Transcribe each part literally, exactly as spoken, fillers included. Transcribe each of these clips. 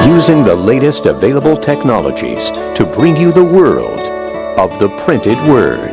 using the latest available technologies to bring you the world of the printed word.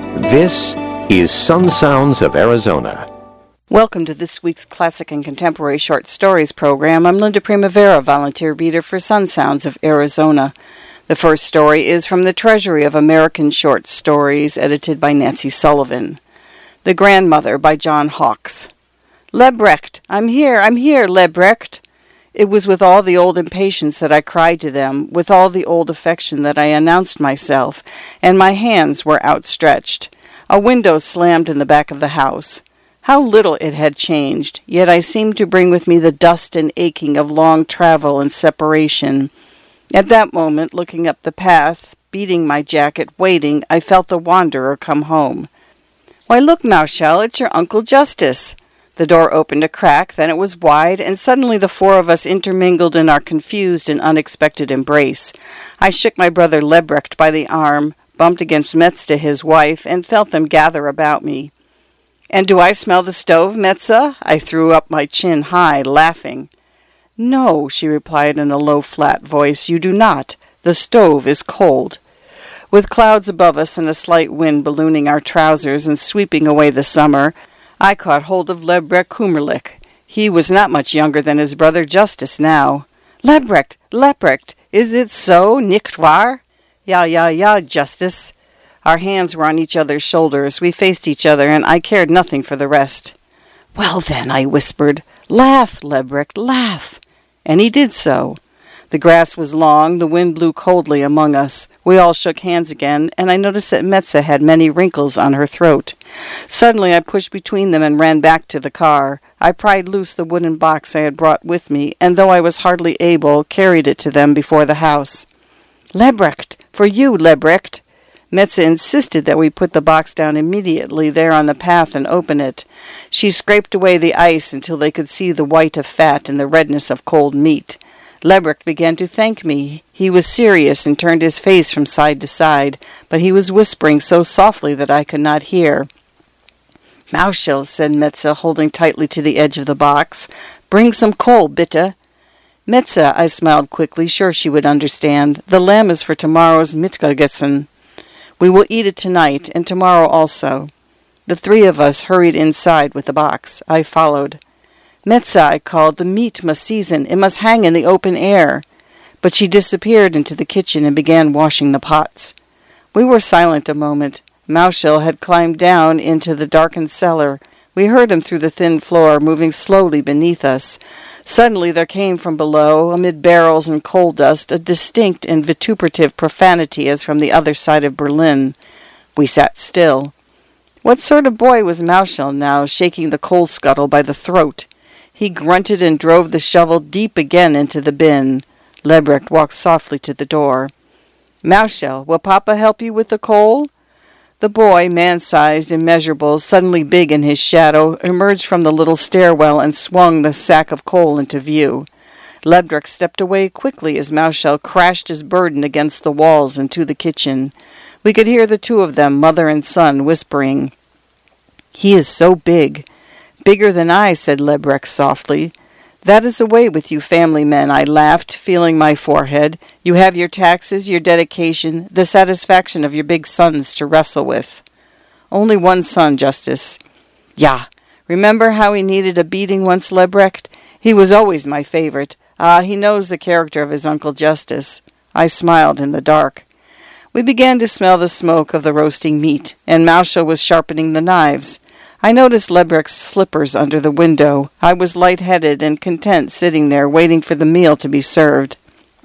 This is Sun Sounds of Arizona. Welcome to this week's Classic and Contemporary Short Stories program. I'm Linda Primavera, volunteer reader for Sun Sounds of Arizona. The first story is from the Treasury of American Short Stories, edited by Nancy Sullivan. The Grandmother by John Hawkes. Lebrecht, I'm here, I'm here, Lebrecht. It was with all the old impatience that I cried to them, with all the old affection that I announced myself, and my hands were outstretched. A window slammed in the back of the house. How little it had changed, yet I seemed to bring with me the dust and aching of long travel and separation. At that moment, looking up the path, beating my jacket, waiting, I felt the wanderer come home. "Why, look, Mauchel, it's your Uncle Justice." The door opened a crack, then it was wide, and suddenly the four of us intermingled in our confused and unexpected embrace. I shook my brother Lebrecht by the arm, bumped against Metza, his wife, and felt them gather about me. "And do I smell the stove, Metza?" I threw up my chin high, laughing. "No," she replied in a low, flat voice, "you do not. The stove is cold." With clouds above us and a slight wind ballooning our trousers and sweeping away the summer, I caught hold of Lebrecht Kummerlich. He was not much younger than his brother Justice now. "Lebrecht, Lebrecht, is it so, nicht wahr?" "Ja, ja, ja, Justice." Our hands were on each other's shoulders. We faced each other, and I cared nothing for the rest. "Well, then," I whispered, "laugh, Lebrecht, laugh." And he did so. The grass was long, the wind blew coldly among us. We all shook hands again, and I noticed that Metza had many wrinkles on her throat. Suddenly I pushed between them and ran back to the car. I pried loose the wooden box I had brought with me, and though I was hardly able, carried it to them before the house. "Lebrecht, for you, Lebrecht." Metza insisted that we put the box down immediately there on the path and open it. She scraped away the ice until they could see the white of fat and the redness of cold meat. Lebrecht began to thank me. He was serious and turned his face from side to side, but he was whispering so softly that I could not hear. "Mauchel," said Metza, holding tightly to the edge of the box, "bring some coal, bitte." "Metza," I smiled quickly, sure she would understand. "The lamb is for tomorrow's Mittagessen. We will eat it tonight, and tomorrow also." The three of us hurried inside with the box. I followed. "Metza," I called, "the meat must season. It must hang in the open air." But she disappeared into the kitchen and began washing the pots. We were silent a moment. Mauchel had climbed down into the darkened cellar. We heard him through the thin floor, moving slowly beneath us. Suddenly there came from below, amid barrels and coal dust, a distinct and vituperative profanity as from the other side of Berlin. We sat still. What sort of boy was Mauchel now, shaking the coal scuttle by the throat? He grunted and drove the shovel deep again into the bin. Lebrecht walked softly to the door. "Mauchel, will Papa help you with the coal?" The boy, man-sized, immeasurable, suddenly big in his shadow, emerged from the little stairwell and swung the sack of coal into view. Lebrecht stepped away quickly as Mauchel crashed his burden against the walls into the kitchen. We could hear the two of them, mother and son, whispering. "He is so big." "Bigger than I," said Lebrecht softly. "That is the way with you family men," I laughed, feeling my forehead. "You have your taxes, your dedication, the satisfaction of your big sons to wrestle with." "Only one son, Justice." "Ja. Remember how he needed a beating once, Lebrecht? He was always my favorite. Ah, he knows the character of his Uncle Justice." I smiled in the dark. We began to smell the smoke of the roasting meat, and Mauchel was sharpening the knives. I noticed Lebrecht's slippers under the window. I was light-headed and content sitting there waiting for the meal to be served.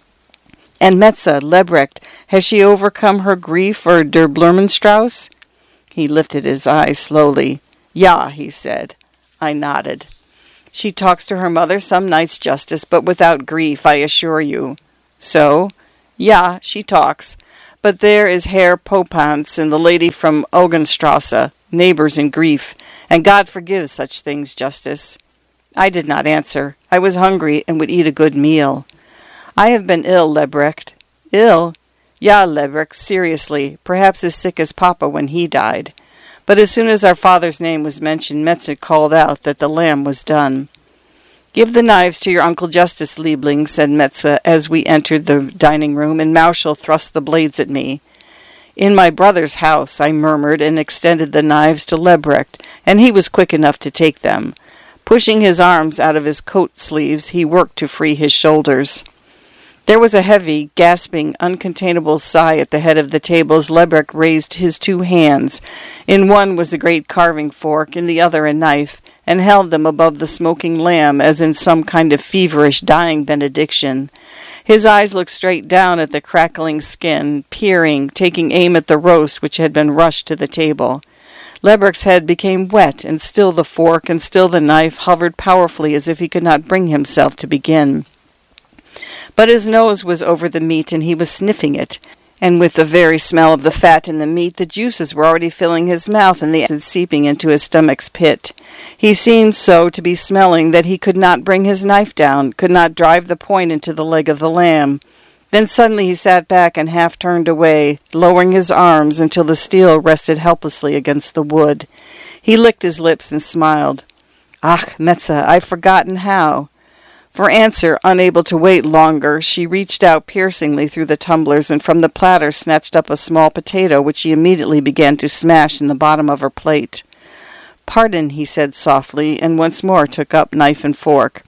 "And Metza, Lebrecht, has she overcome her grief for der Blumenstrauss?" He lifted his eyes slowly. "Ja," he said. I nodded. "She talks to her mother some nights, Justice, but without grief, I assure you." "So?" "Ja, she talks. But there is Herr Popanz and the lady from Augenstrasse, neighbors in grief, and God forgives such things, Justice." I did not answer. I was hungry and would eat a good meal. "I have been ill, Lebrecht." "Ill?" "Ja, Lebrecht, seriously, perhaps as sick as Papa when he died." But as soon as our father's name was mentioned, Metza called out that the lamb was done. "Give the knives to your Uncle Justice, Liebling," said Metze as we entered the dining room, and Mauschel thrust the blades at me. "In my brother's house," I murmured, and extended the knives to Lebrecht, and he was quick enough to take them. Pushing his arms out of his coat sleeves, he worked to free his shoulders. There was a heavy, gasping, uncontainable sigh at the head of the table as Lebrecht raised his two hands. In one was a great carving fork, in the other a knife, and held them above the smoking lamb as in some kind of feverish dying benediction. His eyes looked straight down at the crackling skin, peering, taking aim at the roast which had been rushed to the table. Lebrecht's head became wet, and still the fork and still the knife hovered powerfully as if he could not bring himself to begin. But his nose was over the meat, and he was sniffing it, and with the very smell of the fat in the meat, the juices were already filling his mouth and the acid seeping into his stomach's pit. He seemed so to be smelling that he could not bring his knife down, could not drive the point into the leg of the lamb. Then suddenly he sat back and half turned away, lowering his arms until the steel rested helplessly against the wood. He licked his lips and smiled. "Ach, Metze, I've forgotten how." For answer, unable to wait longer, she reached out piercingly through the tumblers and from the platter snatched up a small potato which she immediately began to smash in the bottom of her plate. "Pardon," he said softly, and once more took up knife and fork.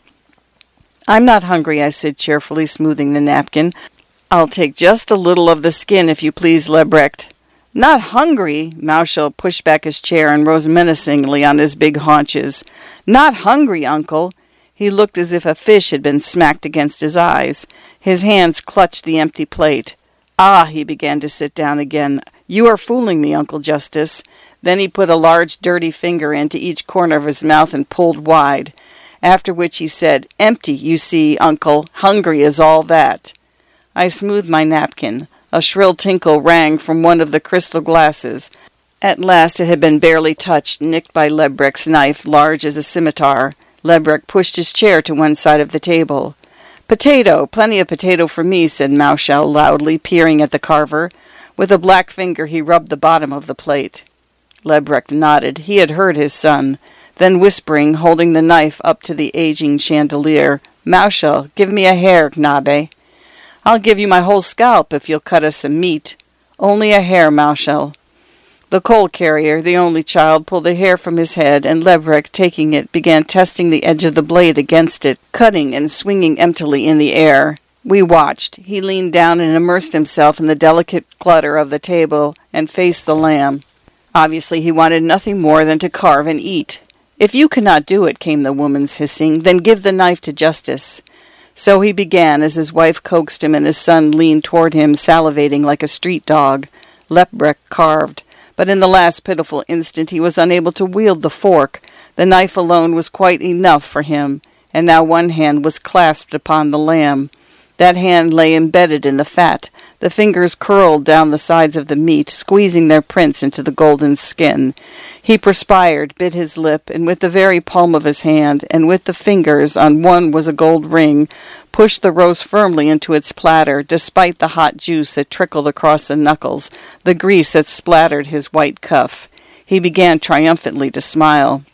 "I'm not hungry," I said cheerfully, smoothing the napkin. "I'll take just a little of the skin, if you please, Lebrecht." "Not hungry?" Mauschel pushed back his chair and rose menacingly on his big haunches. "Not hungry, Uncle." He looked as if a fish had been smacked against his eyes. His hands clutched the empty plate. "Ah," he began to sit down again. "You are fooling me, Uncle Justice." Then he put a large dirty finger into each corner of his mouth and pulled wide. After which he said, "Empty, you see, Uncle. Hungry is all that." I smoothed my napkin. A shrill tinkle rang from one of the crystal glasses. At last it had been barely touched, nicked by Lebrecht's knife, large as a scimitar. Lebrecht pushed his chair to one side of the table. "Potato, plenty of potato for me," said Mauschel loudly, peering at the carver. With a black finger he rubbed the bottom of the plate. Lebrecht nodded. He had heard his son. Then whispering, holding the knife up to the aging chandelier, "Mauschel, give me a hair, Knabe." "I'll give you my whole scalp if you'll cut us some meat." "Only a hair, Mauschel." The coal carrier, the only child, pulled a hair from his head, and Lebrecht, taking it, began testing the edge of the blade against it, cutting and swinging emptily in the air. We watched. He leaned down and immersed himself in the delicate clutter of the table and faced the lamb. Obviously he wanted nothing more than to carve and eat. "If you cannot do it," came the woman's hissing, "then give the knife to Justice." So he began, as his wife coaxed him and his son leaned toward him, salivating like a street dog. Lebrecht carved. But in the last pitiful instant he was unable to wield the fork. The knife alone was quite enough for him, and now one hand was clasped upon the lamb. That hand lay embedded in the fat. The fingers curled down the sides of the meat, squeezing their prints into the golden skin. He perspired, bit his lip, and with the very palm of his hand, and with the fingers, on one was a gold ring, pushed the roast firmly into its platter, despite the hot juice that trickled across the knuckles, the grease that splattered his white cuff. He began triumphantly to smile.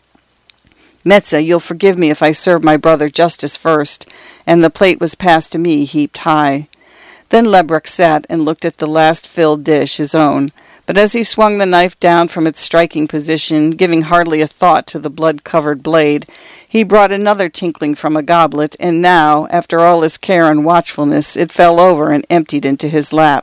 "Metze, you'll forgive me if I serve my brother Justice first," and the plate was passed to me, heaped high. Then Lebrecht sat and looked at the last filled dish, his own. But as he swung the knife down from its striking position, giving hardly a thought to the blood-covered blade, he brought another tinkling from a goblet, and now, after all his care and watchfulness, it fell over and emptied into his lap.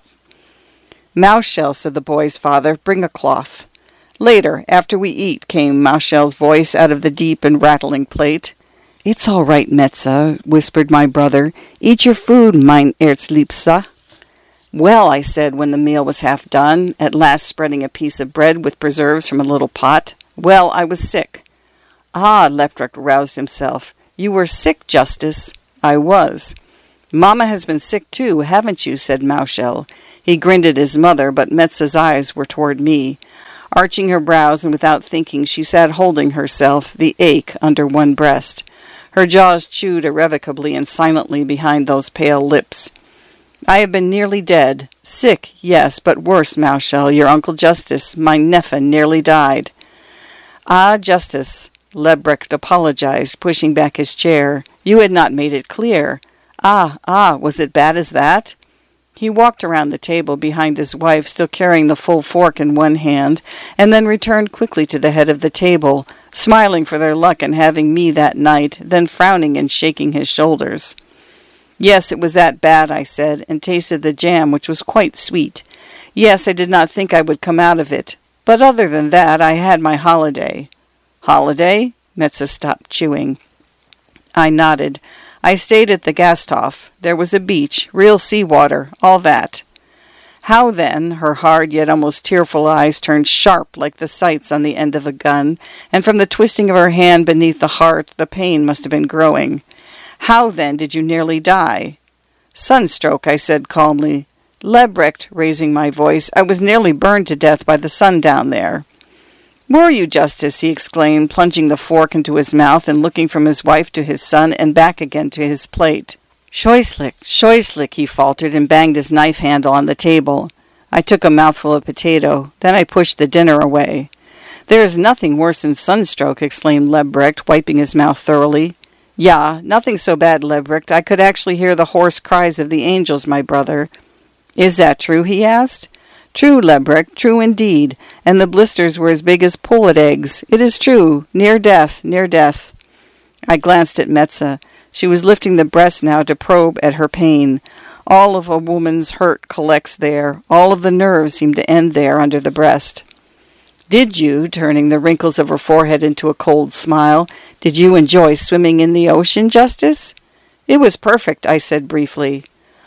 "Mauschel," said the boy's father, "bring a cloth." "Later, after we eat," came Mauschel's voice out of the deep and rattling plate. "It's all right, Metze," whispered my brother. "Eat your food, mein Erzliebster." "Well," I said when the meal was half done, at last spreading a piece of bread with preserves from a little pot. "Well, I was sick." "Ah," Lebrecht roused himself. "You were sick, Justice." "I was." "Mamma has been sick too, haven't you?" said Mauschel. He grinned at his mother, but Metze's eyes were toward me. Arching her brows and without thinking, she sat holding herself, the ache under one breast. Her jaws chewed irrevocably and silently behind those pale lips. "I have been nearly dead. Sick, yes, but worse, Mauschel. Your Uncle Justice, my Neffe, nearly died." "Ah, Justice." Lebrecht apologized, pushing back his chair. You had not made it clear. Ah, ah, was it bad as that? He walked around the table behind his wife, still carrying the full fork in one hand, and then returned quickly to the head of the table, smiling for their luck in having me that night, then frowning and shaking his shoulders. Yes, it was that bad, I said, and tasted the jam, which was quite sweet. Yes, I did not think I would come out of it, but other than that, I had my holiday. Holiday? Metza stopped chewing. I nodded. I stayed at the Gasthof. There was a beach, real sea-water, all that. How then, her hard yet almost tearful eyes turned sharp like the sights on the end of a gun, and from the twisting of her hand beneath the heart the pain must have been growing. How then did you nearly die? Sunstroke, I said calmly. Lebrecht, raising my voice, I was nearly burned to death by the sun down there. Were you, Justice? He exclaimed, plunging the fork into his mouth and looking from his wife to his son and back again to his plate. Scheußlich, Scheußlich, he faltered and banged his knife handle on the table. I took a mouthful of potato. Then I pushed the dinner away. There is nothing worse than sunstroke, exclaimed Lebrecht, wiping his mouth thoroughly. Ja, nothing so bad, Lebrecht. I could actually hear the hoarse cries of the angels, my brother. Is that true? He asked. True, Lebrecht, true indeed, and the blisters were as big as pullet eggs. It is true, near death, near death. I glanced at Metza. She was lifting the breast now to probe at her pain. All of a woman's hurt collects there. All of the nerves seem to end there under the breast. Did you, turning the wrinkles of her forehead into a cold smile, did you enjoy swimming in the ocean, Justice? It was perfect, I said briefly.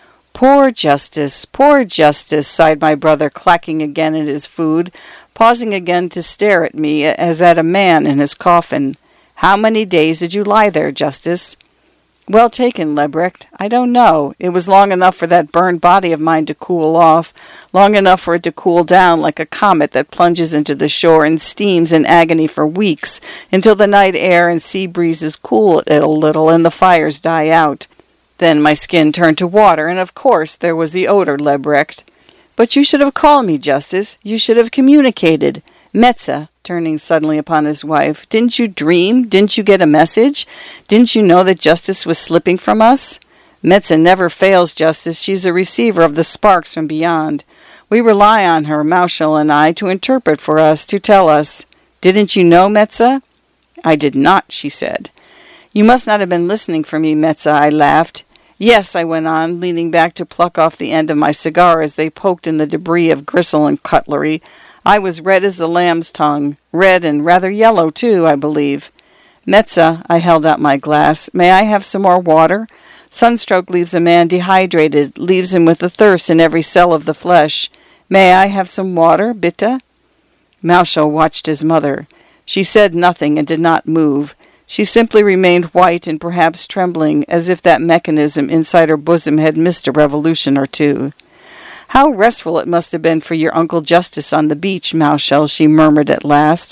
Poor Justice, poor Justice, sighed my brother, clacking again at his food, pausing again to stare at me as at a man in his coffin. How many days did you lie there, Justice? Well taken, Lebrecht. I don't know. It was long enough for that burned body of mine to cool off, long enough for it to cool down like a comet that plunges into the shore and steams in agony for weeks, until the night air and sea breezes cool it a little and the fires die out. Then my skin turned to water, and of course there was the odor, Lebrecht. But you should have called me, Justice. You should have communicated. Metza, turning suddenly upon his wife, didn't you dream? Didn't you get a message? Didn't you know that Justice was slipping from us? Metza never fails, Justice. She's a receiver of the sparks from beyond. We rely on her, Mauschel and I, to interpret for us, to tell us. Didn't you know, Metza? I did not, she said. You must not have been listening for me, Metza, I laughed. Yes, I went on, leaning back to pluck off the end of my cigar as they poked in the debris of gristle and cutlery. I was red as the lamb's tongue, red and rather yellow, too, I believe. Metza, I held out my glass, may I have some more water? Sunstroke leaves a man dehydrated, leaves him with a thirst in every cell of the flesh. May I have some water, bitte? Mauschel watched his mother. She said nothing and did not move. She simply remained white and perhaps trembling, as if that mechanism inside her bosom had missed a revolution or two. How restful it must have been for your Uncle Justice on the beach, Mauschel, she murmured at last.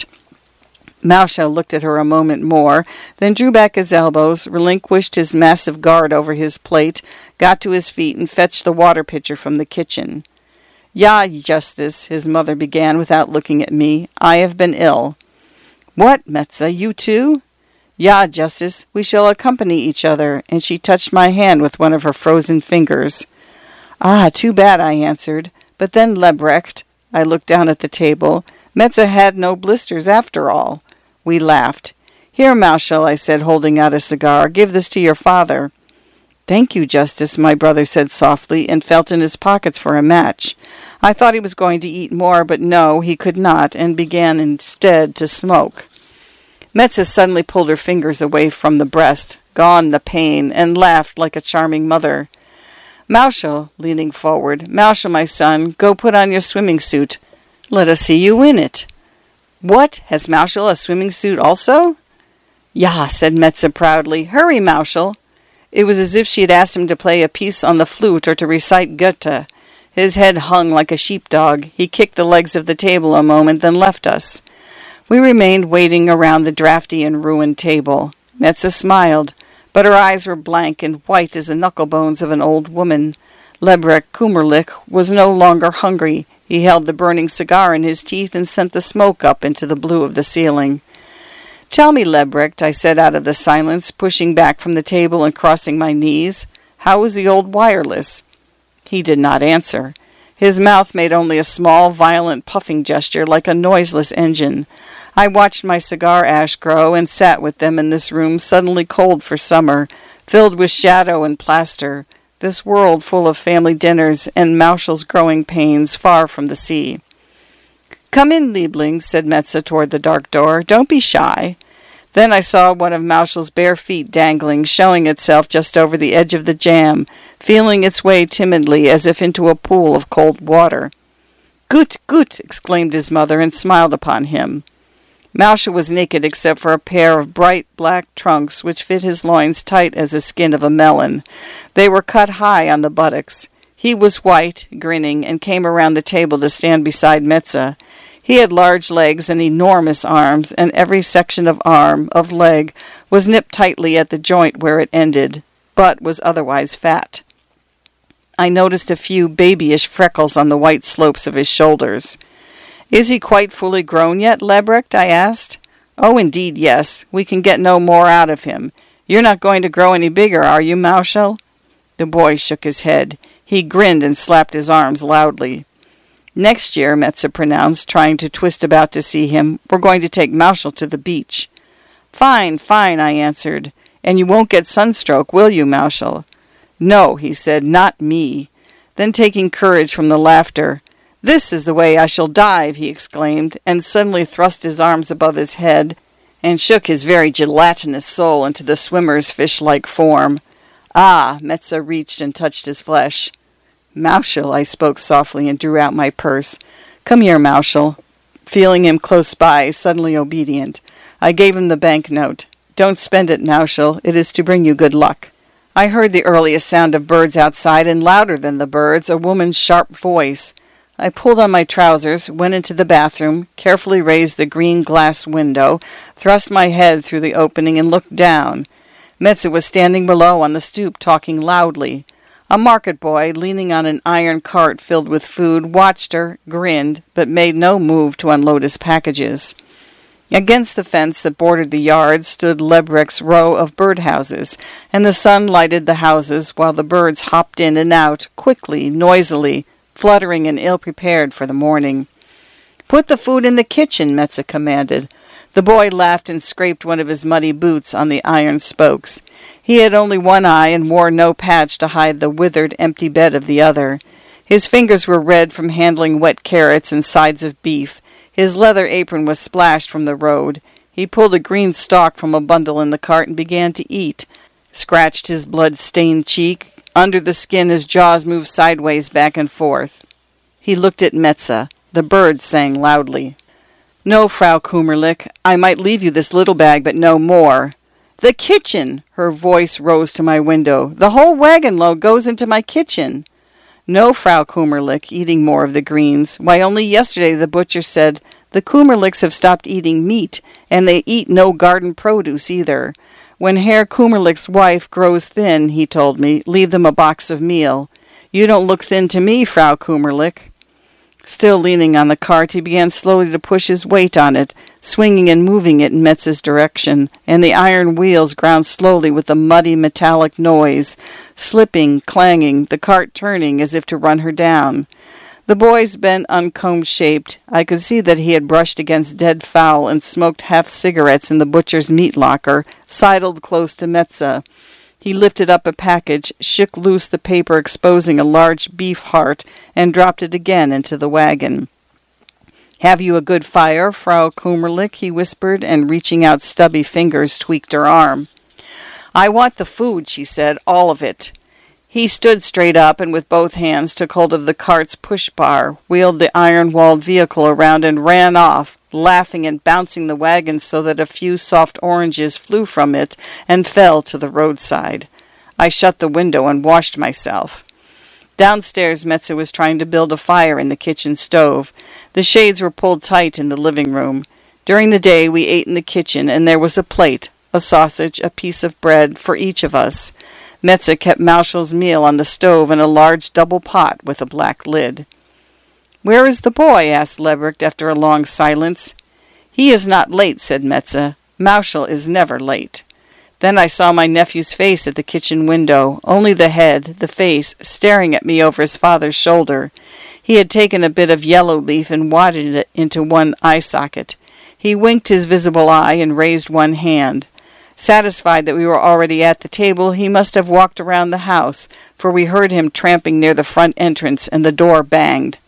Mauschel looked at her a moment more, then drew back his elbows, relinquished his massive guard over his plate, got to his feet, and fetched the water pitcher from the kitchen. Ja, Justice, his mother began without looking at me, I have been ill. What, Metza, you too? Ja, Justice, we shall accompany each other, and she touched my hand with one of her frozen fingers. Ah, too bad, I answered. But then, Lebrecht, I looked down at the table, Metza had no blisters after all. We laughed. Here, Mauschel, I said, holding out a cigar, give this to your father. Thank you, Justice, my brother said softly, and felt in his pockets for a match. I thought he was going to eat more, but no, he could not, and began instead to smoke. Metza suddenly pulled her fingers away from the breast, gone the pain, and laughed like a charming mother. Mauschel, leaning forward, Mauschel, my son, go put on your swimming suit. Let us see you in it. What? Has Mauschel a swimming suit also? Ja, said Metza proudly. Hurry, Mauschel. It was as if she had asked him to play a piece on the flute or to recite Goethe. His head hung like a sheepdog. He kicked the legs of the table a moment, then left us. We remained waiting around the draughty and ruined table. Metza smiled, but her eyes were blank and white as the knuckle-bones of an old woman. Lebrecht Kummerlich was no longer hungry. He held the burning cigar in his teeth and sent the smoke up into the blue of the ceiling. Tell me, Lebrecht, I said out of the silence, pushing back from the table and crossing my knees, how is the old wireless? He did not answer. His mouth made only a small, violent puffing gesture like a noiseless engine. I watched my cigar ash grow and sat with them in this room suddenly cold for summer, filled with shadow and plaster, this world full of family dinners and Mauschel's growing pains far from the sea. Come in, Liebling, said Metze toward the dark door. Don't be shy. Then I saw one of Mauschel's bare feet dangling, showing itself just over the edge of the jam, feeling its way timidly as if into a pool of cold water. Gut, gut, exclaimed his mother, and smiled upon him. Mauschel was naked except for a pair of bright black trunks which fit his loins tight as the skin of a melon. They were cut high on the buttocks. He was white, grinning, and came around the table to stand beside Metze. He had large legs and enormous arms, and every section of arm, of leg, was nipped tightly at the joint where it ended, but was otherwise fat. I noticed a few babyish freckles on the white slopes of his shoulders. Is he quite fully grown yet, Lebrecht? I asked. Oh, indeed, yes. We can get no more out of him. You're not going to grow any bigger, are you, Mauschel? The boy shook his head. He grinned and slapped his arms loudly. Next year, Metze pronounced, trying to twist about to see him, we're going to take Mauschel to the beach. Fine, fine, I answered. And you won't get sunstroke, will you, Mauschel? No, he said, not me. Then taking courage from the laughter, This is the way I shall dive, he exclaimed, and suddenly thrust his arms above his head and shook his very gelatinous soul into the swimmer's fish-like form. Ah, Metze reached and touched his flesh. Mauschel, I spoke softly and drew out my purse. Come here, Mauschel. Feeling him close by, suddenly obedient, I gave him the banknote. Don't spend it, Mauschel. It is to bring you good luck. I heard the earliest sound of birds outside, and louder than the birds, a woman's sharp voice. I pulled on my trousers, went into the bathroom, carefully raised the green glass window, thrust my head through the opening, and looked down. Metze was standing below on the stoop, talking loudly. A market boy, leaning on an iron cart filled with food, watched her, grinned, but made no move to unload his packages. Against the fence that bordered the yard stood Lebrecht's row of birdhouses, and the sun lighted the houses while the birds hopped in and out, quickly, noisily, fluttering and ill-prepared for the morning. Put the food in the kitchen, Metze commanded. The boy laughed and scraped one of his muddy boots on the iron spokes. He had only one eye and wore no patch to hide the withered, empty bed of the other. His fingers were red from handling wet carrots and sides of beef. His leather apron was splashed from the road. He pulled a green stalk from a bundle in the cart and began to eat, scratched his blood-stained cheek. Under the skin his jaws moved sideways back and forth. He looked at Metze. The bird sang loudly. No, Frau Kummerlich, I might leave you this little bag, but no more. The kitchen! Her voice rose to my window. The whole wagon load goes into my kitchen. No, Frau Kummerlich, eating more of the greens. Why, only yesterday the butcher said, the Kummerlichs have stopped eating meat, and they eat no garden produce either. When Herr Kummerlich's wife grows thin, he told me, leave them a box of meal. You don't look thin to me, Frau Kummerlich. Still leaning on the cart, he began slowly to push his weight on it, swinging and moving it in Metze's direction, and the iron wheels ground slowly with a muddy metallic noise, slipping, clanging, the cart turning as if to run her down. The boy's bent, uncombed shaped. I could see that he had brushed against dead fowl and smoked half cigarettes in the butcher's meat locker, sidled close to Metze. He lifted up a package, shook loose the paper exposing a large beef heart, and dropped it again into the wagon. Have you a good fire, Frau Kummerlich? He whispered, and reaching out stubby fingers tweaked her arm. I want the food, she said, all of it. He stood straight up and with both hands took hold of the cart's push bar, wheeled the iron-walled vehicle around and ran off, laughing and bouncing the wagon so that a few soft oranges flew from it and fell to the roadside. I shut the window and washed myself. Downstairs, Metze was trying to build a fire in the kitchen stove. The shades were pulled tight in the living room. During the day we ate in the kitchen, and there was a plate, a sausage, a piece of bread, for each of us. Metze kept Mauschel's meal on the stove in a large double pot with a black lid. "Where is the boy?" asked Lebrecht after a long silence. "He is not late," said Metze. Mauschel is never late. Then I saw my nephew's face at the kitchen window, only the head, the face, staring at me over his father's shoulder. He had taken a bit of yellow leaf and wadded it into one eye socket. He winked his visible eye and raised one hand. Satisfied that we were already at the table, he must have walked around the house, for we heard him tramping near the front entrance, and the door banged.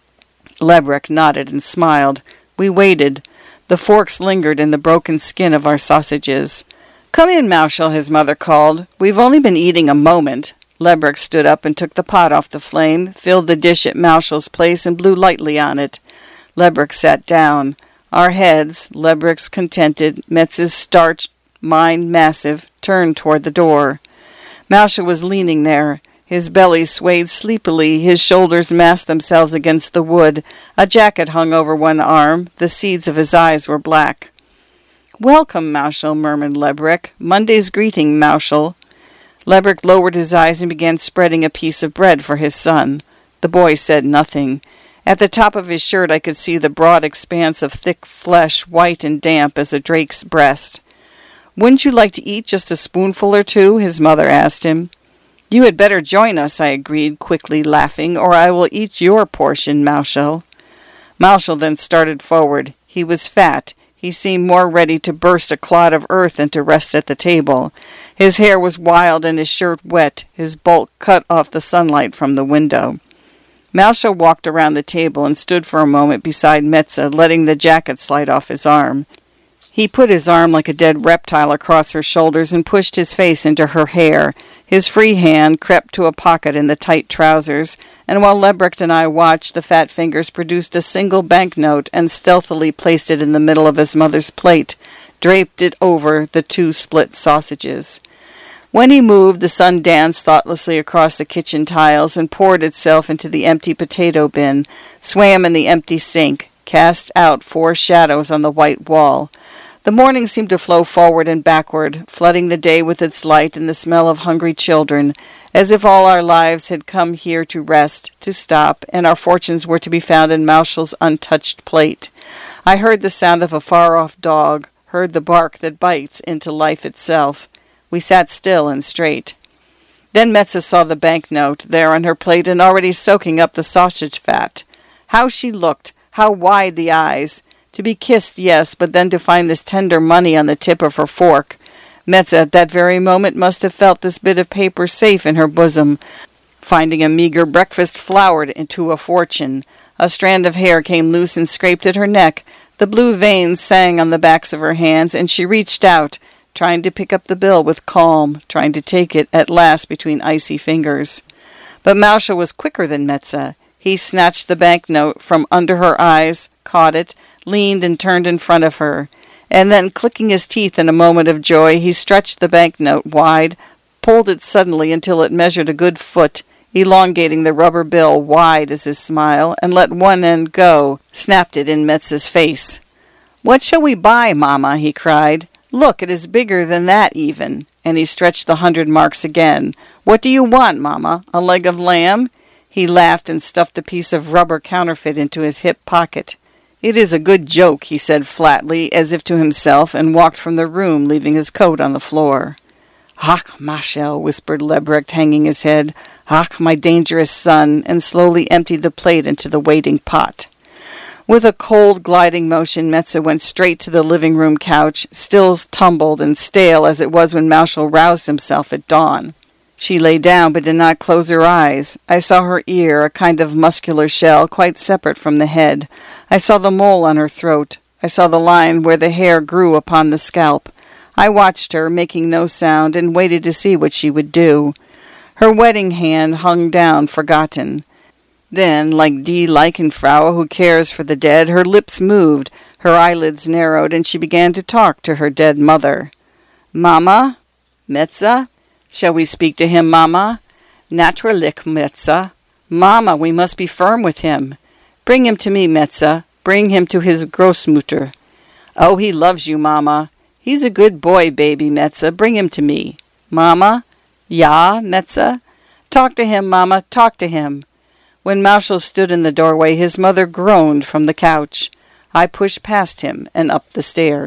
Lebrick nodded and smiled. We waited. The forks lingered in the broken skin of our sausages. "Come in, Mauschel," his mother called. "We've only been eating a moment." Lebrick stood up and took the pot off the flame, filled the dish at Mauschel's place, and blew lightly on it. Lebrick sat down. Our heads, Lebrick's contented, Metz's starched, mine massive, turned toward the door. Mauschel was leaning there. His belly swayed sleepily, his shoulders massed themselves against the wood. A jacket hung over one arm. The seeds of his eyes were black. "Welcome, Mauschel," murmured Lebrick. "Monday's greeting, Mauschel." Lebrick lowered his eyes and began spreading a piece of bread for his son. The boy said nothing. At the top of his shirt I could see the broad expanse of thick flesh, white and damp as a drake's breast. "Wouldn't you like to eat just a spoonful or two?" his mother asked him. "You had better join us," I agreed, quickly laughing, "or I will eat your portion, Mauschel." Mauschel then started forward. He was fat. He seemed more ready to burst a clod of earth than to rest at the table. His hair was wild and his shirt wet, his bulk cut off the sunlight from the window. Mauschel walked around the table and stood for a moment beside Metza, letting the jacket slide off his arm. He put his arm like a dead reptile across her shoulders and pushed his face into her hair. His free hand crept to a pocket in the tight trousers, and while Lebrick and I watched, the fat fingers produced a single banknote and stealthily placed it in the middle of his mother's plate, draped it over the two split sausages. When he moved, the sun danced thoughtlessly across the kitchen tiles and poured itself into the empty potato bin, swam in the empty sink, cast out four shadows on the white wall. The morning seemed to flow forward and backward, flooding the day with its light and the smell of hungry children, as if all our lives had come here to rest, to stop, and our fortunes were to be found in Mauschel's untouched plate. I heard the sound of a far-off dog, heard the bark that bites into life itself. We sat still and straight. Then Metza saw the banknote there on her plate and already soaking up the sausage fat. How she looked! How wide the eyes! To be kissed, yes, but then to find this tender money on the tip of her fork. Metza at that very moment must have felt this bit of paper safe in her bosom. Finding a meager breakfast flowered into a fortune. A strand of hair came loose and scraped at her neck. The blue veins sang on the backs of her hands, and she reached out, trying to pick up the bill with calm, trying to take it at last between icy fingers. But Mauschel was quicker than Metza. He snatched the banknote from under her eyes, caught it, leaned and turned in front of her, and then, clicking his teeth in a moment of joy, he stretched the banknote wide, pulled it suddenly until it measured a good foot, elongating the rubber bill wide as his smile, and let one end go, snapped it in Metza's face. "What shall we buy, Mamma?" he cried. "Look, it is bigger than that even," and he stretched the hundred marks again. "What do you want, Mamma? A leg of lamb?" He laughed and stuffed the piece of rubber counterfeit into his hip pocket. "It is a good joke," he said flatly, as if to himself, and walked from the room, leaving his coat on the floor. "Ach, Mauschel," whispered Lebrick, hanging his head. "Ach, my dangerous son," and slowly emptied the plate into the waiting pot. With a cold, gliding motion, Metza went straight to the living-room couch, still tumbled and stale as it was when Mauschel roused himself at dawn. She lay down but did not close her eyes. I saw her ear, a kind of muscular shell, quite separate from the head. I saw the mole on her throat. I saw the line where the hair grew upon the scalp. I watched her, making no sound, and waited to see what she would do. Her wedding hand hung down, forgotten. Then, like Die Leichenfrau who cares for the dead, her lips moved, her eyelids narrowed, and she began to talk to her dead mother. "Mamma? Metza? Shall we speak to him, Mamma? Naturlich, Metza. Mamma, we must be firm with him. Bring him to me, Metza. Bring him to his Großmutter. Oh, he loves you, Mamma. He's a good boy, baby, Metza. Bring him to me. Mamma? Ja, Metza? Talk to him, Mamma, talk to him." When Mauschel stood in the doorway, his mother groaned from the couch. I pushed past him and up the stairs.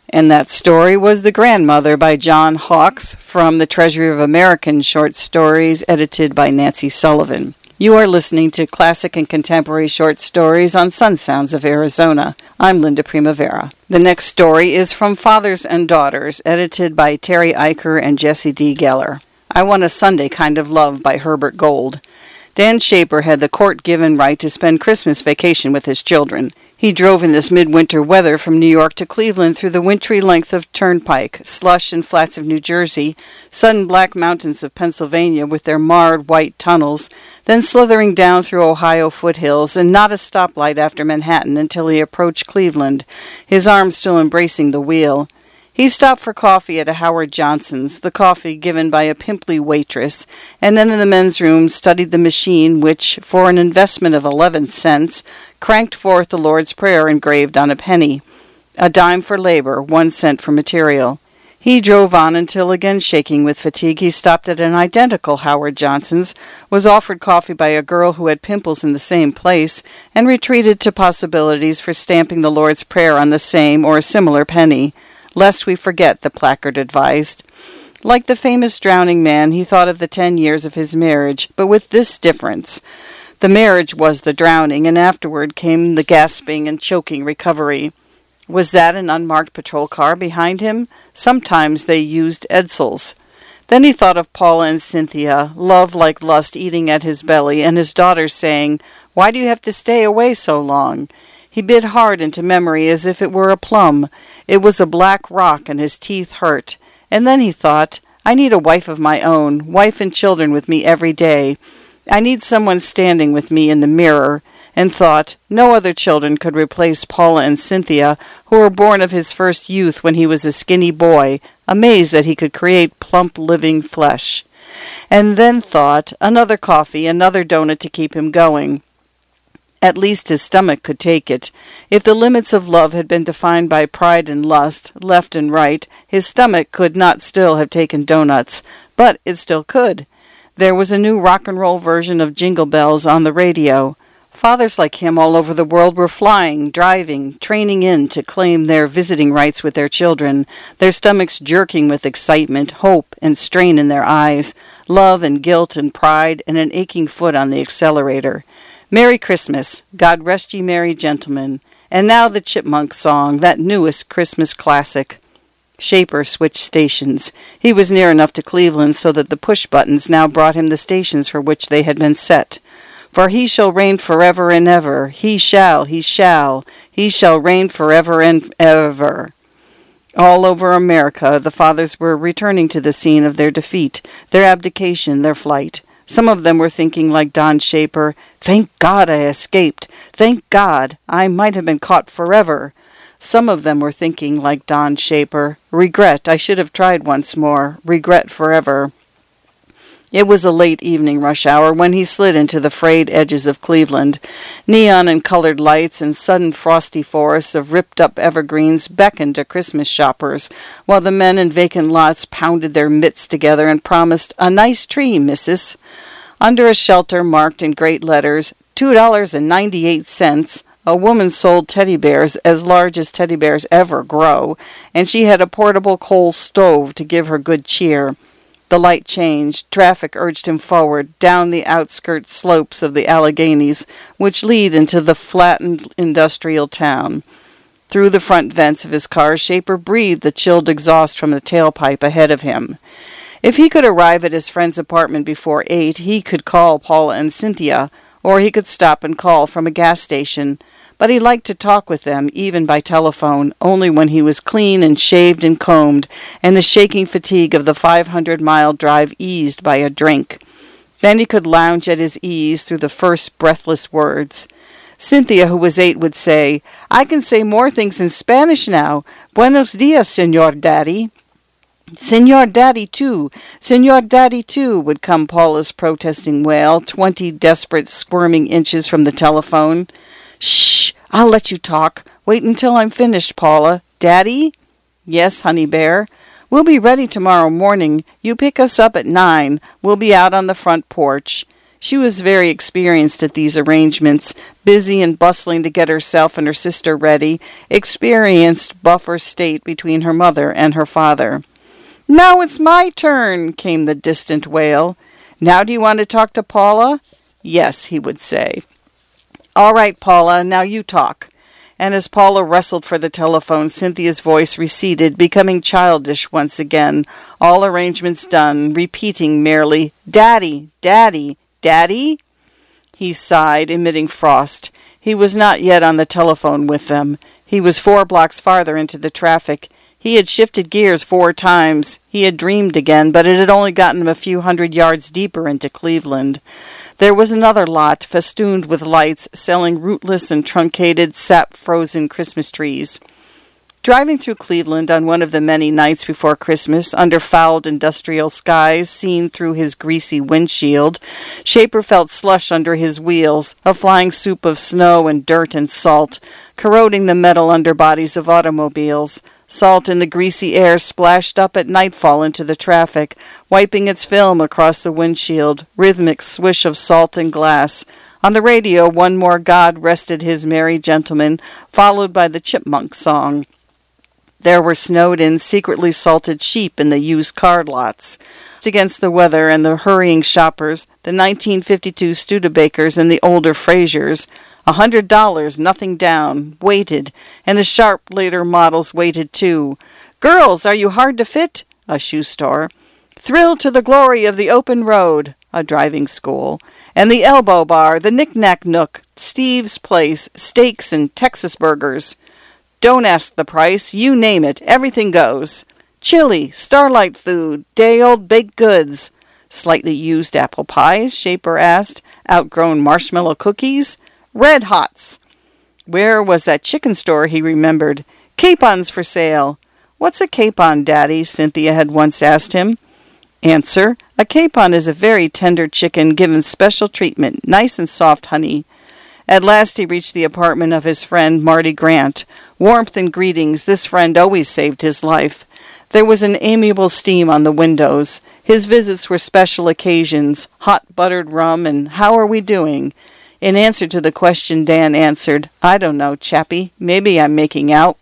And that story was The Grandmother by John Hawkes from the Treasury of American Short Stories, edited by Nancy Sullivan. You are listening to classic and contemporary short stories on Sun Sounds of Arizona. I'm Linda Primavera. The next story is from Fathers and Daughters, edited by Terry Eicher and Jesse D. Geller. I Want a Sunday Kind of Love by Herbert Gold. Dan Shaper had the court-given right to spend Christmas vacation with his children. He drove in this midwinter weather from New York to Cleveland through the wintry length of Turnpike, slush and flats of New Jersey, sudden black mountains of Pennsylvania with their marred white tunnels, then slithering down through Ohio foothills, and not a stoplight after Manhattan until he approached Cleveland, his arm still embracing the wheel. He stopped for coffee at a Howard Johnson's, the coffee given by a pimply waitress, and then in the men's room studied the machine which, for an investment of eleven cents, cranked forth the Lord's Prayer engraved on a penny. A dime for labor, one cent for material. He drove on until, again shaking with fatigue, he stopped at an identical Howard Johnson's, was offered coffee by a girl who had pimples in the same place, and retreated to possibilities for stamping the Lord's Prayer on the same or a similar penny. Lest we forget, the placard advised. Like the famous drowning man, he thought of the ten years of his marriage, but with this difference. The marriage was the drowning, and afterward came the gasping and choking recovery. Was that an unmarked patrol car behind him? Sometimes they used Edsels. Then he thought of Paula and Cynthia, love like lust eating at his belly, and his daughters saying, "Why do you have to stay away so long?" He bit hard into memory as if it were a plum. It was a black rock, and his teeth hurt. And then he thought, I need a wife of my own, wife and children with me every day. I need someone standing with me in the mirror. And thought, no other children could replace Paula and Cynthia, who were born of his first youth when he was a skinny boy, amazed that he could create plump living flesh. And then thought, another coffee, another donut to keep him going. At least his stomach could take it. If the limits of love had been defined by pride and lust, left and right, his stomach could not still have taken donuts, but it still could. There was a new rock and roll version of Jingle Bells on the radio. Fathers like him all over the world were flying, driving, training in to claim their visiting rights with their children, their stomachs jerking with excitement, hope, and strain in their eyes, love and guilt and pride, and an aching foot on the accelerator. Merry Christmas, God rest ye merry gentlemen, and now the Chipmunk song, that newest Christmas classic. Shaper switched stations. He was near enough to Cleveland so that the push buttons now brought him the stations for which they had been set. For he shall reign forever and ever, he shall, he shall, he shall reign forever and ever. All over America the fathers were returning to the scene of their defeat, their abdication, their flight. Some of them were thinking like Don Shaper, thank God I escaped. Thank God I might have been caught forever. Some of them were thinking like Don Shaper, regret I should have tried once more, regret forever. It was a late evening rush hour when he slid into the frayed edges of Cleveland. Neon and colored lights and sudden frosty forests of ripped-up evergreens beckoned to Christmas shoppers, while the men in vacant lots pounded their mitts together and promised, "A nice tree, missus." Under a shelter marked in great letters, two dollars and ninety-eight cents, a woman sold teddy bears as large as teddy bears ever grow, and she had a portable coal stove to give her good cheer. The light changed. Traffic urged him forward, down the outskirt slopes of the Alleghenies, which lead into the flattened industrial town. Through the front vents of his car, Shaper breathed the chilled exhaust from the tailpipe ahead of him. If he could arrive at his friend's apartment before eight, he could call Paula and Cynthia, or he could stop and call from a gas station. But he liked to talk with them, even by telephone, only when he was clean and shaved and combed, and the shaking fatigue of the five-hundred-mile drive eased by a drink. Then he could lounge at his ease through the first breathless words. Cynthia, who was eight, would say, "I can say more things in Spanish now. Buenos dias, Señor Daddy." "Señor Daddy, too. Señor Daddy, too," would come Paula's protesting wail, twenty desperate, squirming inches from the telephone. "Shh! I'll let you talk. Wait until I'm finished, Paula. Daddy?" "Yes, honey bear. We'll be ready tomorrow morning. You pick us up at nine. We'll be out on the front porch." She was very experienced at these arrangements, busy and bustling to get herself and her sister ready, experienced buffer state between her mother and her father. "Now it's my turn," came the distant wail. "Now do you want to talk to Paula?" "Yes," he would say. "All right, Paula, now you talk." And as Paula wrestled for the telephone, Cynthia's voice receded, becoming childish once again, all arrangements done, repeating merely, "Daddy, Daddy, Daddy?" He sighed, emitting frost. He was not yet on the telephone with them. He was four blocks farther into the traffic. He had shifted gears four times. He had dreamed again, but it had only gotten him a few hundred yards deeper into Cleveland. There was another lot, festooned with lights, selling rootless and truncated, sap-frozen Christmas trees. Driving through Cleveland on one of the many nights before Christmas, under fouled industrial skies seen through his greasy windshield, Shaper felt slush under his wheels, a flying soup of snow and dirt and salt, corroding the metal underbodies of automobiles. Salt in the greasy air splashed up at nightfall into the traffic, wiping its film across the windshield, rhythmic swish of salt and glass. On the radio, "One More God Rested His Merry Gentleman," followed by the Chipmunk song. There were snowed-in, secretly salted sheep in the used car lots. Against the weather and the hurrying shoppers, the nineteen fifty-two Studebakers and the older Frasers, a hundred dollars, nothing down, waited, and the sharp later models waited too. "Girls, are you hard to fit?" A shoe store. "Thrill to the glory of the open road," a driving school. And the Elbow Bar, the Knick-Knack Nook, Steve's Place, steaks and Texas burgers. Don't ask the price, you name it, everything goes. Chili, Starlight Food, day-old baked goods. Slightly used apple pies, Shaper asked. Outgrown marshmallow cookies. Red Hots. Where was that chicken store, he remembered? Capons for sale. "What's a capon, Daddy?" Cynthia had once asked him. Answer: a capon is a very tender chicken given special treatment, nice and soft honey. At last he reached the apartment of his friend Marty Grant. Warmth and greetings, this friend always saved his life. There was an amiable steam on the windows. His visits were special occasions, hot buttered rum, and "How are we doing?" In answer to the question, Dan answered, "I don't know, chappie. Maybe I'm making out."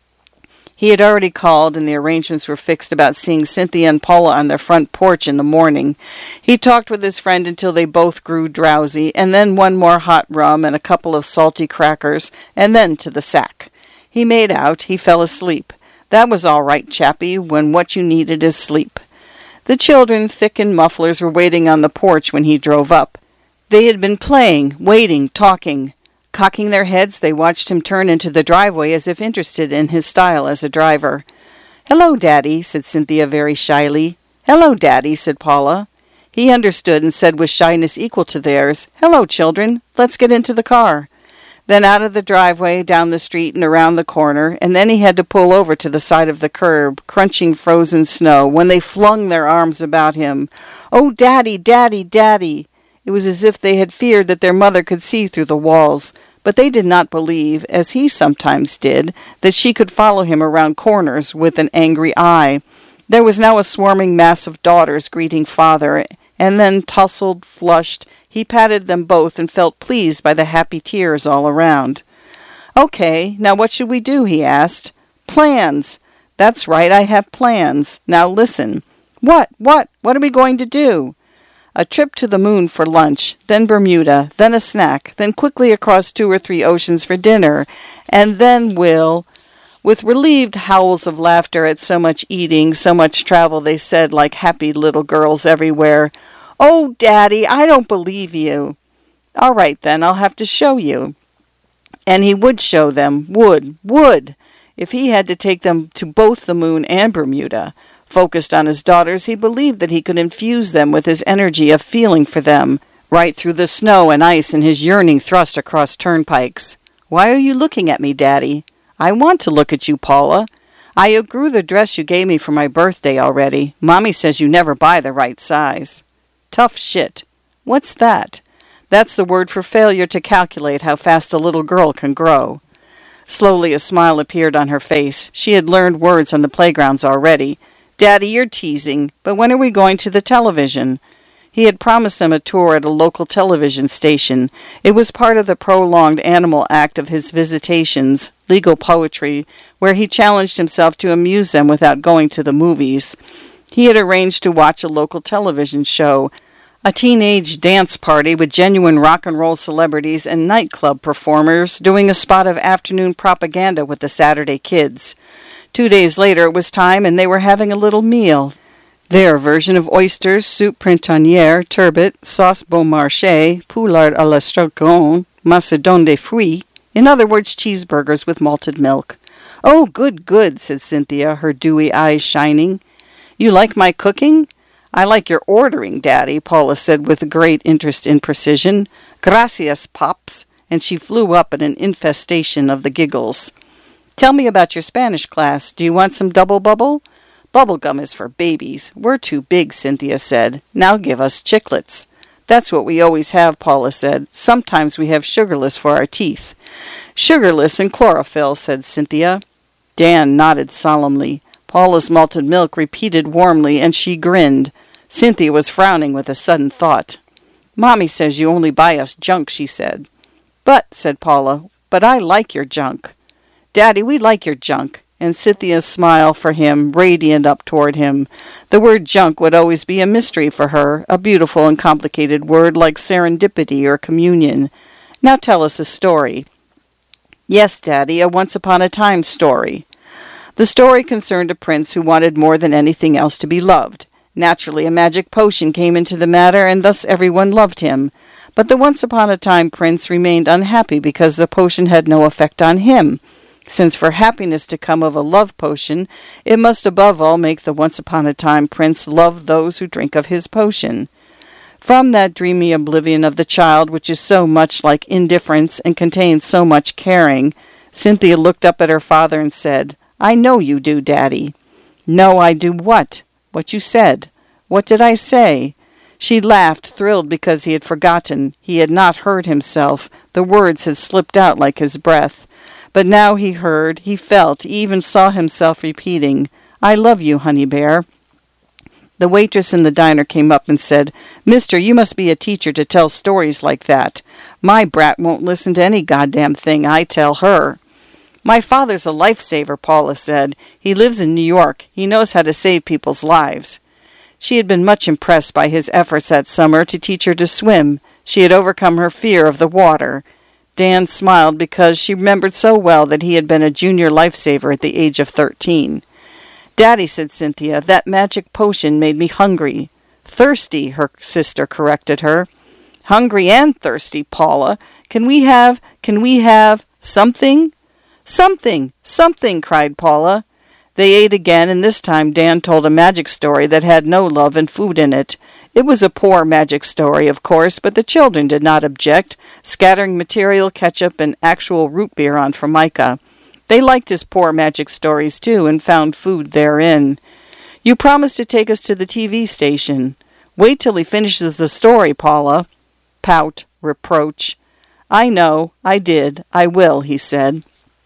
He had already called, and the arrangements were fixed about seeing Cynthia and Paula on their front porch in the morning. He talked with his friend until they both grew drowsy, and then one more hot rum and a couple of salty crackers, and then to the sack. He made out. He fell asleep. That was all right, chappie, when what you needed is sleep. The children, thick in mufflers, were waiting on the porch when he drove up. They had been playing, waiting, talking. Cocking their heads, they watched him turn into the driveway as if interested in his style as a driver. "Hello, Daddy," said Cynthia very shyly. "Hello, Daddy," said Paula. He understood and said with shyness equal to theirs, "Hello, children. Let's get into the car." Then out of the driveway, down the street and around the corner, and then he had to pull over to the side of the curb, crunching frozen snow, when they flung their arms about him. "Oh, Daddy, Daddy, Daddy!" It was as if they had feared that their mother could see through the walls, but they did not believe, as he sometimes did, that she could follow him around corners with an angry eye. There was now a swarming mass of daughters greeting father, and then, tousled, flushed, he patted them both and felt pleased by the happy tears all around. "Okay, now what should we do?" he asked. "Plans. That's right, I have plans. Now listen." "What? What? What are we going to do?" A trip to the moon for lunch, then Bermuda, then a snack, then quickly across two or three oceans for dinner, and then we'll... With relieved howls of laughter at so much eating, so much travel, they said like happy little girls everywhere, "Oh, Daddy, I don't believe you." "All right, then, I'll have to show you." And he would show them, would, would, if he had to take them to both the moon and Bermuda. Focused on his daughters, he believed that he could infuse them with his energy of feeling for them, right through the snow and ice and his yearning thrust across turnpikes. "Why are you looking at me, Daddy?" "I want to look at you, Paula. I outgrew the dress you gave me for my birthday already. Mommy says you never buy the right size." "Tough shit." "What's that?" "That's the word for failure to calculate how fast a little girl can grow." Slowly a smile appeared on her face. She had learned words on the playgrounds already. "Daddy, you're teasing, but when are we going to the television?" He had promised them a tour at a local television station. It was part of the prolonged animal act of his visitations, legal poetry, where he challenged himself to amuse them without going to the movies. He had arranged to watch a local television show, a teenage dance party with genuine rock and roll celebrities and nightclub performers doing a spot of afternoon propaganda with the Saturday kids. Two days later it was time, and they were having a little meal. Their version of oysters, soup printanière, turbot, sauce bon marché, poulard à la stragon, macédoine de fruits, in other words, cheeseburgers with malted milk. "Oh, good, good," said Cynthia, her dewy eyes shining. "You like my cooking?" "I like your ordering, Daddy," Paula said with great interest in precision. "Gracias, Pops," and she flew up in an infestation of the giggles. "Tell me about your Spanish class. Do you want some double bubble?" "Bubble gum is for babies. We're too big," Cynthia said. "Now give us chiclets." "That's what we always have," Paula said. "Sometimes we have sugarless for our teeth." "Sugarless and chlorophyll," said Cynthia. Dan nodded solemnly. Paula's malted milk repeated warmly, and she grinned. Cynthia was frowning with a sudden thought. "Mommy says you only buy us junk," she said. "But," said Paula, "but I like your junk." "Daddy, we like your junk." And Cynthia's smile for him, radiant up toward him. The word junk would always be a mystery for her, a beautiful and complicated word like serendipity or communion. "Now tell us a story." "Yes, Daddy, a once-upon-a-time story." The story concerned a prince who wanted more than anything else to be loved. Naturally, a magic potion came into the matter, and thus everyone loved him. But the once-upon-a-time prince remained unhappy because the potion had no effect on him. Since for happiness to come of a love potion, it must above all make the once-upon-a-time prince love those who drink of his potion. From that dreamy oblivion of the child, which is so much like indifference and contains so much caring, Cynthia looked up at her father and said, "I know you do, Daddy." "No, I do what?" "What you said." "What did I say?" She laughed, thrilled because he had forgotten. He had not heard himself. The words had slipped out like his breath. But now he heard, he felt, he even saw himself repeating, "I love you, Honey Bear." The waitress in the diner came up and said, "Mister, you must be a teacher to tell stories like that. My brat won't listen to any goddamn thing I tell her." "My father's a lifesaver," Paula said. "He lives in New York. He knows how to save people's lives." She had been much impressed by his efforts that summer to teach her to swim. She had overcome her fear of the water. Dan smiled because she remembered so well that he had been a junior lifesaver at the age of thirteen. "Daddy," said Cynthia, "that magic potion made me hungry." "Thirsty," her sister corrected her. "Hungry and thirsty, Paula. Can we have, can we have something?" "Something, something," cried Paula. They ate again, and this time Dan told a magic story that had no love and food in it. It was a poor magic story, of course, but the children did not object, scattering material ketchup and actual root beer on Formica. They liked his poor magic stories, too, and found food therein. "You promised to take us to the T V station." "Wait till he finishes the story, Paula." Pout, reproach. "I know, I did, I will," he said.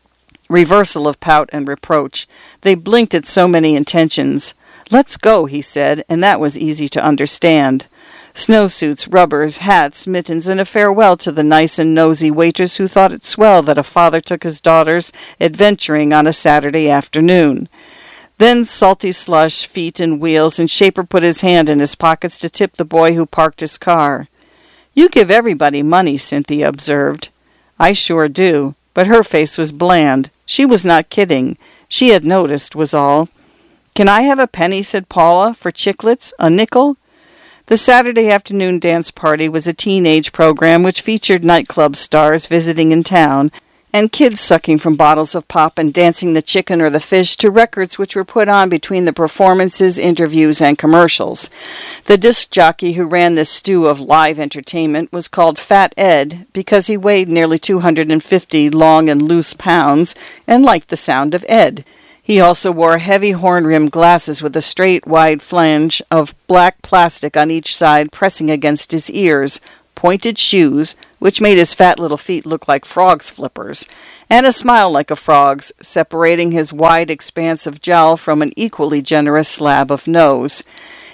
Reversal of pout and reproach. They blinked at so many intentions. "Let's go," he said, and that was easy to understand. Snowsuits, rubbers, hats, mittens, and a farewell to the nice and nosy waitress who thought it swell that a father took his daughters adventuring on a Saturday afternoon. Then salty slush, feet and wheels, and Shaper put his hand in his pockets to tip the boy who parked his car. "You give everybody money," Cynthia observed. "I sure do." But her face was bland. She was not kidding. She had noticed, was all. "Can I have a penny," said Paula, "for chiclets? A nickel?" The Saturday afternoon dance party was a teenage program which featured nightclub stars visiting in town, and kids sucking from bottles of pop and dancing the chicken or the fish to records which were put on between the performances, interviews, and commercials. The disc jockey who ran this stew of live entertainment was called Fat Ed because he weighed nearly two hundred fifty long and loose pounds and liked the sound of Ed. He also wore heavy horn-rimmed glasses with a straight, wide flange of black plastic on each side pressing against his ears, pointed shoes, which made his fat little feet look like frog's flippers, and a smile like a frog's, separating his wide expanse of jowl from an equally generous slab of nose.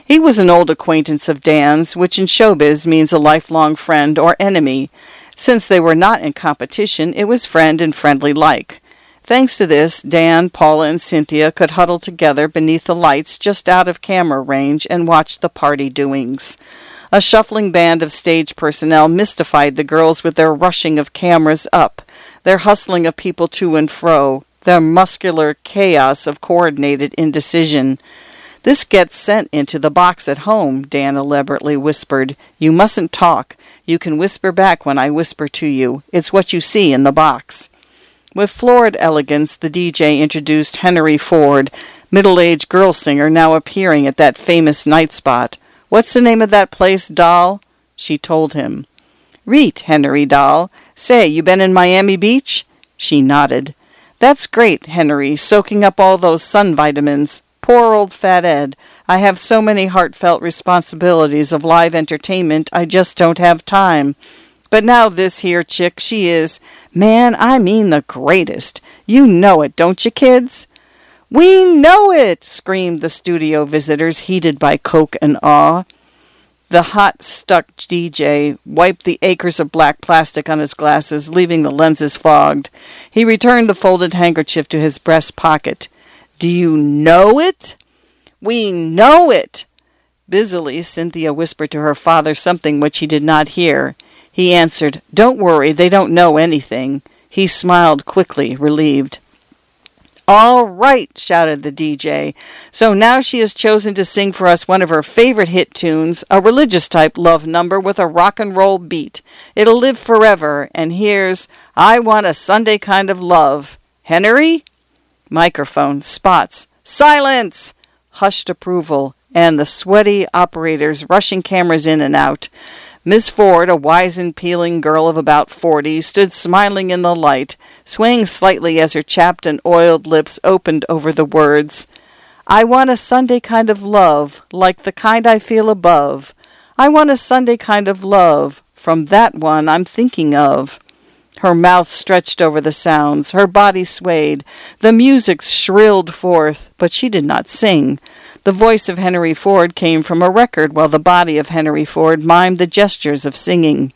He was an old acquaintance of Dan's, which in showbiz means a lifelong friend or enemy. Since they were not in competition, it was friend and friendly like. Thanks to this, Dan, Paula, and Cynthia could huddle together beneath the lights just out of camera range and watch the party doings. A shuffling band of stage personnel mystified the girls with their rushing of cameras up, their hustling of people to and fro, their muscular chaos of coordinated indecision. "This gets sent into the box at home," Dan elaborately whispered. "You mustn't talk. You can whisper back when I whisper to you. It's what you see in the box." With florid elegance, the D J introduced Henry Ford, middle-aged girl singer now appearing at that famous night spot. "What's the name of that place, doll?" She told him. "Reet, Henry, doll. Say, you been in Miami Beach?" She nodded. "That's great, Henry, soaking up all those sun vitamins. Poor old Fat Ed. I have so many heartfelt responsibilities of live entertainment, I just don't have time. But now this here chick, she is, man, I mean the greatest. You know it, don't you, kids?" "We know it!" screamed the studio visitors, heated by coke and awe. The hot-stuck D J wiped the acres of black plastic on his glasses, leaving the lenses fogged. He returned the folded handkerchief to his breast pocket. "Do you know it?" "We know it!" Busily, Cynthia whispered to her father something which he did not hear. He answered, "Don't worry, they don't know anything." He smiled quickly, relieved. "All right," shouted the D J. "So now she has chosen to sing for us one of her favorite hit tunes, a religious-type love number with a rock and roll beat. It'll live forever, and here's I Want a Sunday Kind of Love. Henry?" Microphone, spots, silence! Hushed approval, and the sweaty operators rushing cameras in and out. Miss Ford, a wizened, peeling girl of about forty, stood smiling in the light, swaying slightly as her chapped and oiled lips opened over the words. "I want a Sunday kind of love, like the kind I feel above. I want a Sunday kind of love, from that one I'm thinking of." Her mouth stretched over the sounds, her body swayed, the music shrilled forth, but she did not sing. The voice of Henry Ford came from a record, while the body of Henry Ford mimed the gestures of singing.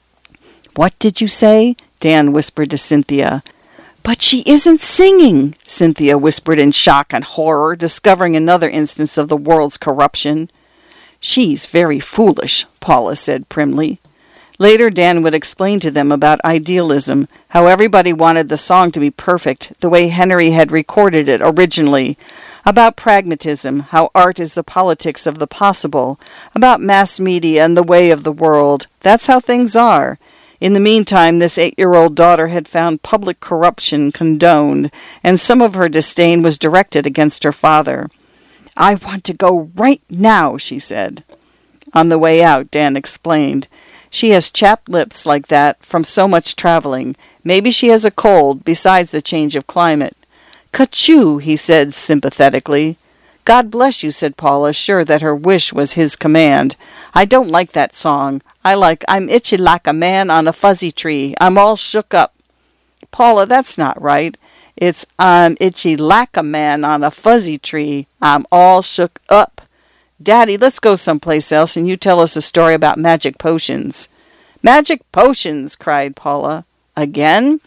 "What did you say?" Dan whispered to Cynthia. "But she isn't singing," Cynthia whispered in shock and horror, discovering another instance of the world's corruption. "She's very foolish," Paula said primly. Later, Dan would explain to them about idealism, how everybody wanted the song to be perfect, the way Henry had recorded it originally, about pragmatism, how art is the politics of the possible, about mass media and the way of the world. That's how things are. In the meantime, this eight-year-old daughter had found public corruption condoned, and some of her disdain was directed against her father. "I want to go right now," she said. On the way out, Dan explained. "She has chapped lips like that from so much traveling. Maybe she has a cold, besides the change of climate." "Ka-choo," he said sympathetically. "God bless you," said Paula, sure that her wish was his command. "I don't like that song. I like I'm itchy like a man on a fuzzy tree. I'm all shook up." "Paula, that's not right. It's I'm itchy like a man on a fuzzy tree. I'm all shook up. Daddy, let's go someplace else and you tell us a story about magic potions." "Magic potions!" cried Paula. "Again?"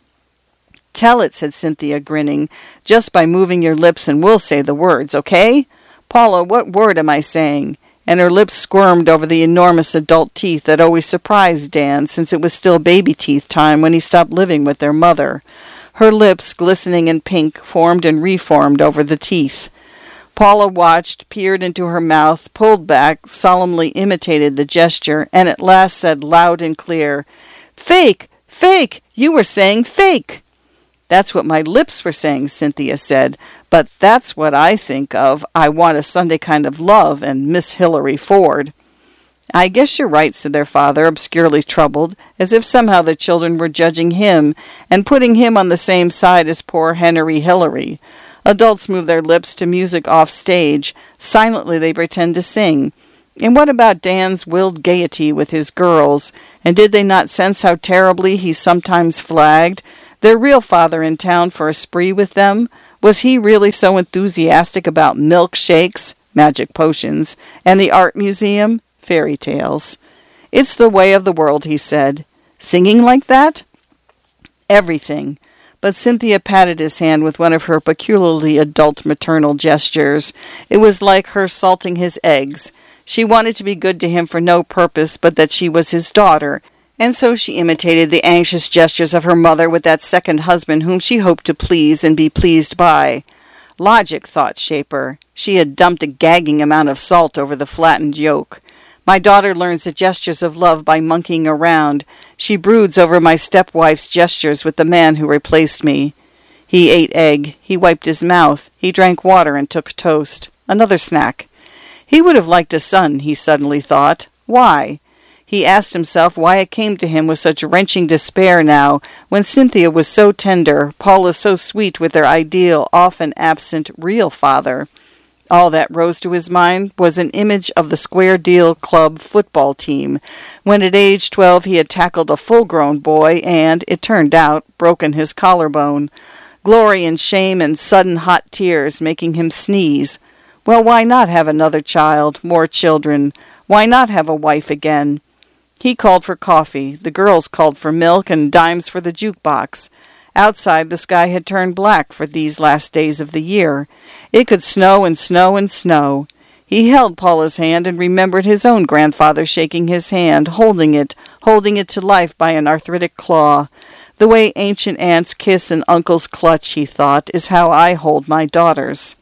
"Tell it," said Cynthia, grinning. "Just by moving your lips and we'll say the words, okay? Paula, what word am I saying?" And her lips squirmed over the enormous adult teeth that always surprised Dan, since it was still baby teeth time when he stopped living with their mother. Her lips, glistening and pink, formed and reformed over the teeth. Paula watched, peered into her mouth, pulled back, solemnly imitated the gesture, and at last said loud and clear, "Fake! Fake! You were saying fake!" "That's what my lips were saying," Cynthia said, "but that's what I think of I Want a Sunday Kind of Love and Miss Hilary Ford." "I guess you're right," said their father, obscurely troubled, as if somehow the children were judging him and putting him on the same side as poor Henry Hillary. Adults move their lips to music off stage. Silently they pretend to sing. And what about Dan's willed gaiety with his girls? And did they not sense how terribly he sometimes flagged? Their real father in town for a spree with them? Was he really so enthusiastic about milkshakes, magic potions, and the art museum, fairy tales. It's the way of the world, he said. Singing like that? Everything. But Cynthia patted his hand with one of her peculiarly adult maternal gestures. It was like her salting his eggs. She wanted to be good to him for no purpose but that she was his daughter, and so she imitated the anxious gestures of her mother with that second husband whom she hoped to please and be pleased by. Logic, thought Shaper. She had dumped a gagging amount of salt over the flattened yolk. My daughter learns the gestures of love by monkeying around. She broods over my stepwife's gestures with the man who replaced me. He ate egg. He wiped his mouth. He drank water and took toast. Another snack. He would have liked a son, he suddenly thought. Why? He asked himself why it came to him with such wrenching despair now, when Cynthia was so tender, Paula so sweet with their ideal, often absent, real father. All that rose to his mind was an image of the Square Deal Club football team, when at age twelve he had tackled a full-grown boy and, it turned out, broken his collarbone. Glory and shame and sudden hot tears making him sneeze. Well, why not have another child, more children? Why not have a wife again? He called for coffee. The girls called for milk and dimes for the jukebox. Outside, the sky had turned black for these last days of the year. It could snow and snow and snow. He held Paula's hand and remembered his own grandfather shaking his hand, holding it, holding it to life by an arthritic claw. The way ancient aunts kiss an uncle's clutch, he thought, is how I hold my daughters.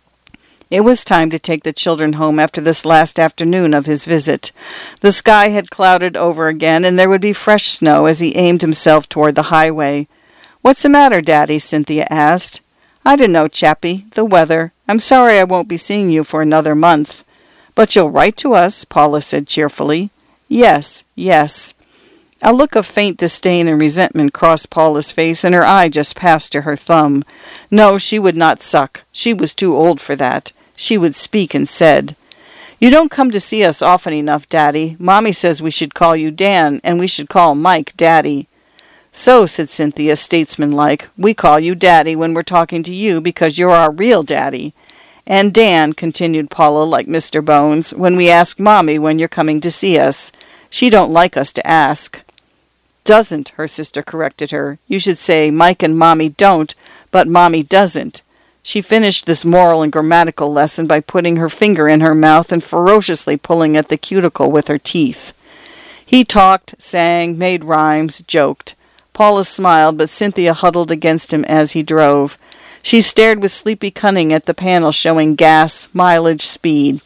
It was time to take the children home after this last afternoon of his visit. The sky had clouded over again, and there would be fresh snow as he aimed himself toward the highway. "What's the matter, Daddy?" Cynthia asked. "I don't know, chappie. The weather. I'm sorry I won't be seeing you for another month." "But you'll write to us," Paula said cheerfully. "Yes, yes." A look of faint disdain and resentment crossed Paula's face, and her eye just passed to her thumb. No, she would not suck. She was too old for that. She would speak and said, "You don't come to see us often enough, Daddy. Mommy says we should call you Dan, and we should call Mike Daddy." "So," said Cynthia, statesmanlike, "we call you Daddy when we're talking to you because you're our real Daddy. And Dan," continued Paula like Mister Bones, "when we ask Mommy when you're coming to see us. She don't like us to ask." "Doesn't," her sister corrected her. "You should say Mike and Mommy don't, but Mommy doesn't." She finished this moral and grammatical lesson by putting her finger in her mouth and ferociously pulling at the cuticle with her teeth. He talked, sang, made rhymes, joked. Paula smiled, but Cynthia huddled against him as he drove. She stared with sleepy cunning at the panel showing gas, mileage, speed.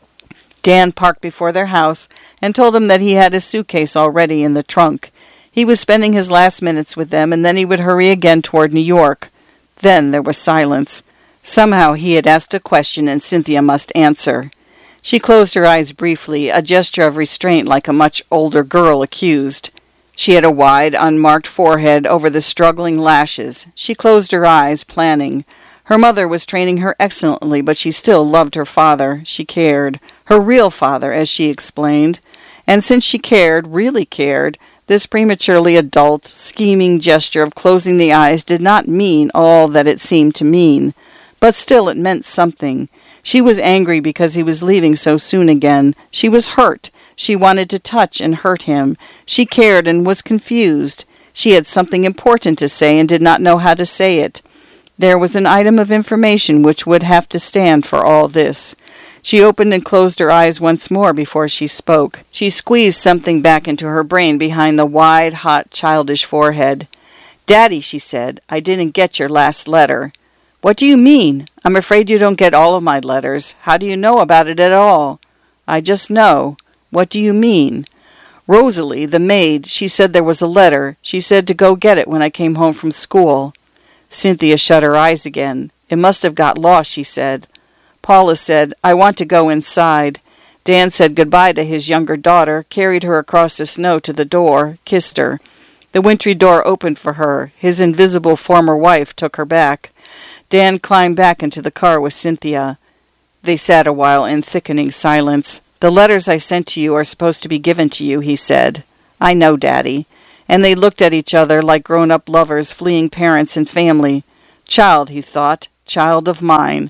Dan parked before their house and told him that he had his suitcase already in the trunk. He was spending his last minutes with them, and then he would hurry again toward New York. Then there was silence. Somehow he had asked a question, and Cynthia must answer. She closed her eyes briefly, a gesture of restraint like a much older girl accused. She had a wide, unmarked forehead over the struggling lashes. She closed her eyes, planning. Her mother was training her excellently, but she still loved her father. She cared. Her real father, as she explained. And since she cared, really cared, this prematurely adult, scheming gesture of closing the eyes did not mean all that it seemed to mean. But still it meant something. She was angry because he was leaving so soon again. She was hurt. She wanted to touch and hurt him. She cared and was confused. She had something important to say and did not know how to say it. There was an item of information which would have to stand for all this. She opened and closed her eyes once more before she spoke. She squeezed something back into her brain behind the wide, hot, childish forehead. "Daddy," she said, "I didn't get your last letter." "What do you mean? I'm afraid you don't get all of my letters. How do you know about it at all?" "I just know." "What do you mean?" "Rosalie, the maid, she said there was a letter. She said to go get it when I came home from school." Cynthia shut her eyes again. "It must have got lost," she said. Paula said, "I want to go inside." Dan said goodbye to his younger daughter, carried her across the snow to the door, kissed her. The wintry door opened for her. His invisible former wife took her back. Dan climbed back into the car with Cynthia. They sat a while in thickening silence. "The letters I sent to you are supposed to be given to you," he said. "I know, Daddy." And they looked at each other like grown-up lovers fleeing parents and family. "Child," he thought, "child of mine.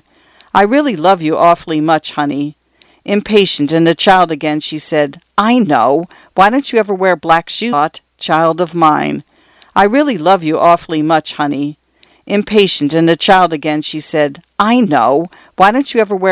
I really love you awfully much, honey. Impatient and the child again, she said, I know. Why don't you ever wear black shoes, child of mine? I really love you awfully much, honey. Impatient and the child again, she said, I know. Why don't you ever wear